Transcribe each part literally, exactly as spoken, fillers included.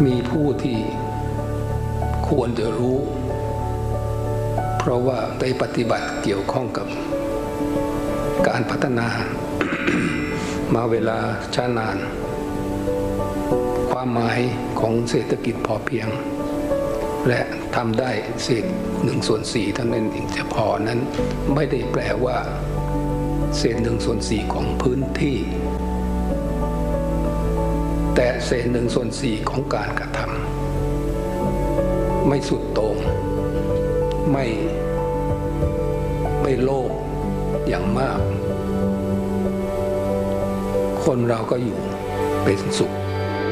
มีผู้ที่ควรจะรู้เพราะว่าได้ปฏิบัติเกี่ยวข้องกับการพัฒนา มาเวลาช้านานความหมายของเศรษฐกิจพอเพียงและทำได้เศษหนึ่งส่วนสี่เท่านั้นเองจะพอนั้นไม่ได้แปลว่าเศษหนึ่งส่วนสี่ของพื้นที่แต่เศษหนึ่งส่วนสี่ของการกระทำไม่สุดโต่งไม่ไม่โลภอย่างมากคนเราก็อยู่เป็นสุข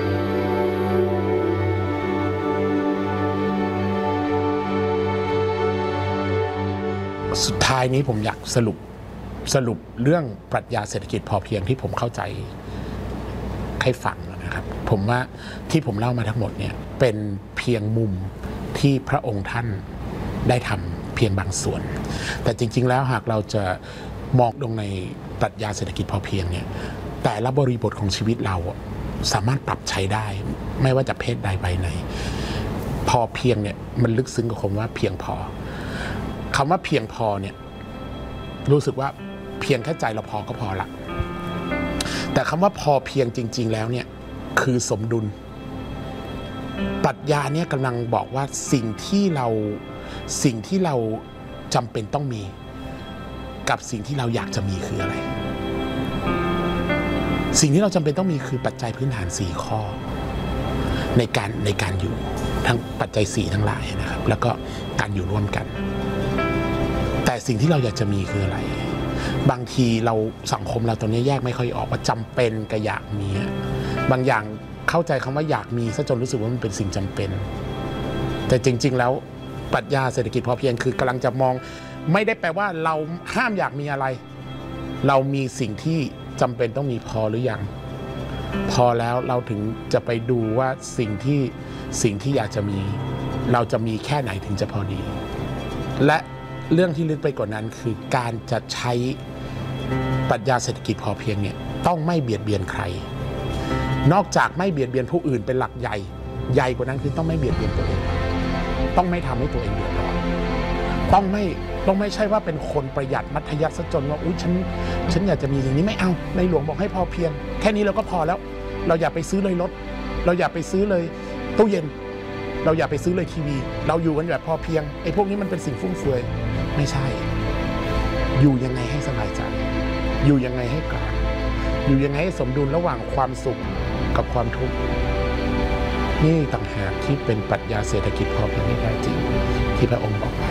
สุดท้ายนี้ผมอยากสรุปสรุปเรื่องปรัชญาเศรษฐกิจพอเพียงที่ผมเข้าใจให้ฟังนะครับผมว่าที่ผมเล่ามาทั้งหมดเนี่ยเป็นเพียงมุมที่พระองค์ท่านได้ทำเพียงบางส่วนแต่จริงๆแล้วหากเราจะมองลงในปรัชญาเศรษฐกิจพอเพียงเนี่ยแต่ละบริบทของชีวิตเราสามารถปรับใช้ได้ไม่ว่าจะเพศใดใบไหนพอเพียงเนี่ยมันลึกซึ้งกับคำว่าเพียงพอคำว่าเพียงพอเนี่ยรู้สึกว่าเพียงแค่ใจเราพอก็พอละแต่คำว่าพอเพียงจริงๆแล้วเนี่ยคือสมดุลปรัชญาเนี่ยกำลังบอกว่าสิ่งที่เราสิ่งที่เราจำเป็นต้องมีกับสิ่งที่เราอยากจะมีคืออะไรสิ่งที่เราจำเป็นต้องมีคือปัจจัยพื้นฐานสี่ข้อในการในการอยู่ทั้งปัจจัยสี่ทั้งหลายนะครับแล้วก็การอยู่ร่วมกันแต่สิ่งที่เราอยากจะมีคืออะไรบางทีเราสังคมเราตอนนี้แยกไม่ค่อยออกว่าจำเป็นกับอยากมีบางอย่างเข้าใจคำว่าอยากมีซะจนรู้สึกว่ามันเป็นสิ่งจำเป็นแต่จริงๆแล้วปรัชญาเศรษฐกิจพอเพียงคือกำลังจะมองไม่ได้แปลว่าเราห้ามอยากมีอะไรเรามีสิ่งที่จำเป็นต้องมีพอหรือยังพอแล้วเราถึงจะไปดูว่าสิ่งที่สิ่งที่อยากจะมีเราจะมีแค่ไหนถึงจะพอดีและเรื่องที่ลึกไปกว่านั้นคือการจะใช้ปรัชญาเศรษฐกิจพอเพียงเนี่ยต้องไม่เบียดเบียนใครนอกจากไม่เบียดเบียนผู้อื่นเป็นหลักใหญ่ใหญ่กว่านั้นคือต้องไม่เบียดเบียนตัวเองต้องไม่ทำให้ตัวเองเดือดร้อนต้องไม่ต้องไม่ใช่ว่าเป็นคนประหยัดมัธยัสถ์จนว่าอุ๊ยฉันฉันอยากจะมีสิ่งนี้ไม่เอาในหลวงบอกให้พอเพียงแค่นี้เราก็พอแล้วเราอย่าไปซื้อเลยรถเราอย่าไปซื้อเลยตู้เย็นเราอย่าไปซื้อเลยทีวีเราอยู่กันแบบพอเพียงไอ้พวกนี้มันเป็นสิ่งฟุ่มเฟือยไม่ใช่อยู่ยังไงให้สบายใจอยู่ยังไงให้กลางอยู่ยังไงให้สมดุลระหว่างความสุขกับความทุกข์นี่ต่างหากที่เป็นปรัชญาเศรษฐกิจพอเพียงที่แท้จริงที่พระองค์บอกว่า